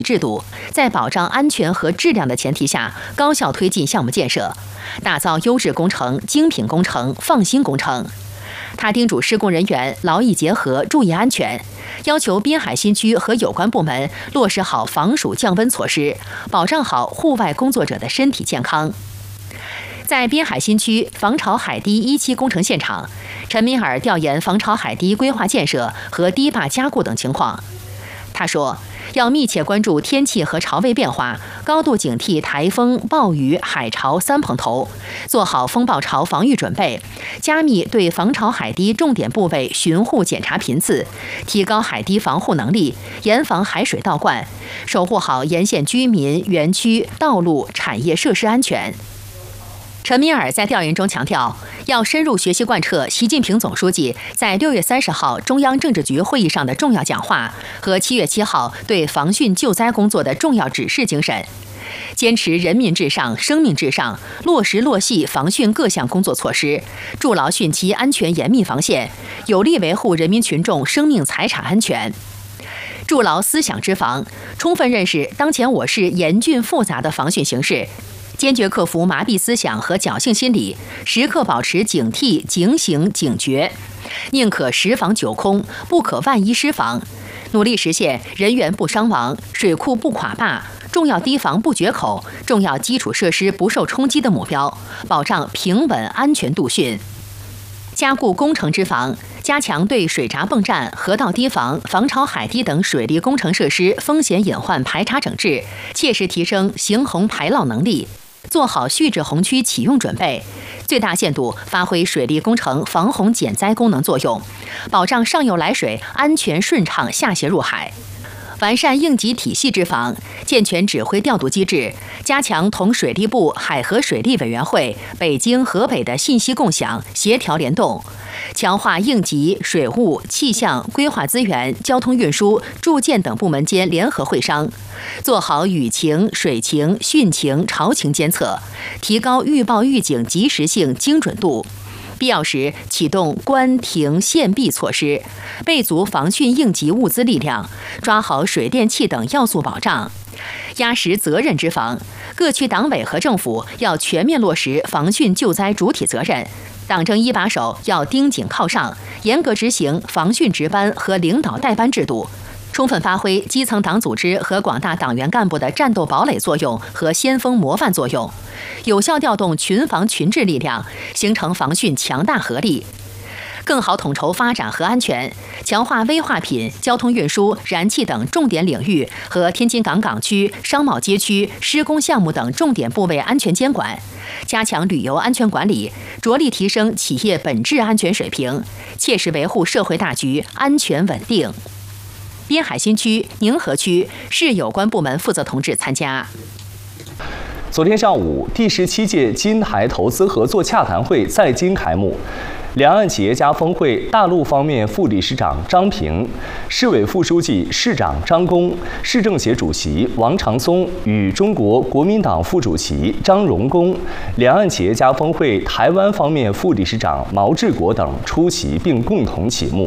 制度，在保障安全和质量的前提下，高效推进项目建设，打造优质工程、精品工程、放心工程。他叮嘱施工人员劳逸结合，注意安全，要求滨海新区和有关部门落实好防暑降温措施，保障好户外工作者的身体健康。在滨海新区防潮海堤1期工程现场，陈敏尔调研防潮海堤规划建设和堤坝加固等情况。他说，要密切关注天气和潮位变化，高度警惕台风、暴雨、海潮三蓬头，做好风暴潮防御准备，加密对防潮海堤重点部位巡护检查频次，提高海堤防护能力，严防海水倒灌，守护好沿线居民、园区、道路、产业设施安全。陈敏尔在调研中强调，要深入学习贯彻习近平总书记在6月30号中央政治局会议上的重要讲话和7月7号对防汛救灾工作的重要指示精神，坚持人民至上、生命至上，落实落细防汛各项工作措施，筑牢汛期安全严密防线，有力维护人民群众生命财产安全。筑牢思想之防，充分认识当前我市严峻复杂的防汛形势，坚决克服麻痹思想和侥幸心理，时刻保持警惕、警醒、警觉，宁可10防9空，不可万一失防，努力实现人员不伤亡、水库不垮坝、重要堤防不决口、重要基础设施不受冲击的目标，保障平稳安全度汛。加固工程之防，加强对水闸泵站、河道堤防、防潮海堤等水利工程设施风险隐患排查整治，切实提升行洪排涝能力，做好蓄滞洪区启用准备，最大限度发挥水利工程防洪减灾功能作用，保障上游来水安全顺畅下泄入海。完善应急体系之防，健全指挥调度机制，加强同水利部海河水利委员会、北京、河北的信息共享、协调联动，强化应急、水务、气象、规划资源、交通运输、住建等部门间联合会商，做好雨情、水情、汛情、潮情监测，提高预报预警及时性、精准度。必要时启动关停限闭措施，备足防汛应急物资力量，抓好水电气等要素保障。压实责任之防，各区党委和政府要全面落实防汛救灾主体责任，党政一把手要盯紧靠上，严格执行防汛值班和领导带班制度，充分发挥基层党组织和广大党员干部的战斗堡垒作用和先锋模范作用，有效调动群防群治力量，形成防汛强大合力，更好统筹发展和安全，强化危化品、交通运输、燃气等重点领域和天津港港区、商贸街区施工项目等重点部位安全监管，加强旅游安全管理，着力提升企业本质安全水平，切实维护社会大局安全稳定。滨海新区、宁河区市有关部门负责同志参加。 昨天上午，第17届金台投资合作洽谈会在京开幕。两岸企业家峰会大陆方面副理事长张平、市委副书记、市长张弓、市政协主席王长松与中国国民党副主席张荣恭、两岸企业家峰会台湾方面副理事长毛治国等出席并共同启幕。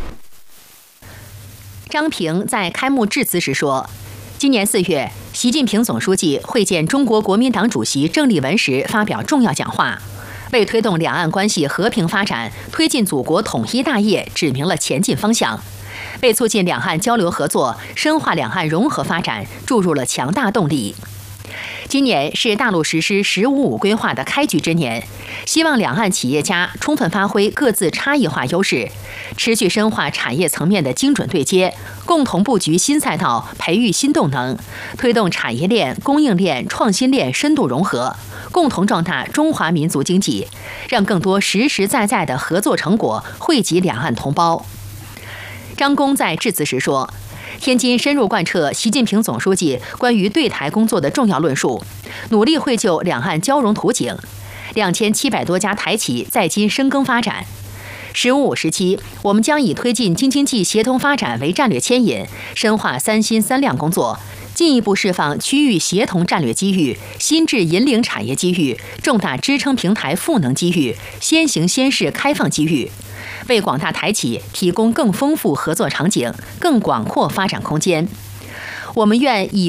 张平在开幕致辞时说，今年4月，习近平总书记会见中国国民党主席郑丽文时发表重要讲话，为推动两岸关系和平发展、推进祖国统一大业指明了前进方向，为促进两岸交流合作、深化两岸融合发展注入了强大动力。今年是大陆实施“十五五”规划的开局之年，希望两岸企业家充分发挥各自差异化优势，持续深化产业层面的精准对接，共同布局新赛道，培育新动能，推动产业链、供应链、创新链深度融合，共同壮大中华民族经济，让更多实实在在的合作成果惠及两岸同胞。张弓在致辞时说，天津深入贯彻习近平总书记关于对台工作的重要论述，努力绘就两岸交融图景，2700多家台企在京深耕发展。“15五”时期，我们将以推进京津冀协同发展为战略牵引，深化3新3亮工作，进一步释放区域协同战略机遇、新质引领产业机遇、重大支撑平台赋能机遇、先行先试开放机遇，为广大台企提供更丰富合作场景、更广阔发展空间。我们愿以